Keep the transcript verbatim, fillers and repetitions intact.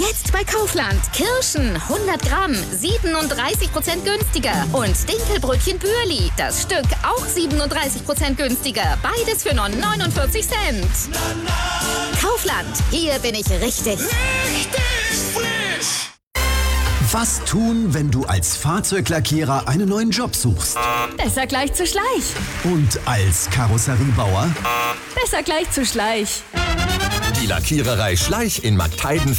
Jetzt bei Kaufland. Kirschen hundert Gramm, siebenunddreißig Prozent günstiger. Und Dinkelbrötchen Bürli, das Stück auch siebenunddreißig Prozent günstiger. Beides für nur neunundvierzig Cent. Kaufland, hier bin ich richtig. Richtig frisch! Was tun, wenn du als Fahrzeuglackierer einen neuen Job suchst? Besser gleich zu Schleich. Und als Karosseriebauer? Besser gleich zu Schleich. Die Lackiererei Schleich in Marktheiden